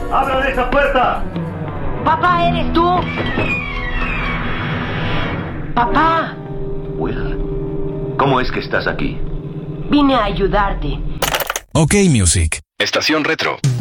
¡Abran esa puerta! ¡Papá, eres tú! ¡Papá! Will, ¿cómo es que estás aquí? Vine a ayudarte. OK Music. Estación Retro.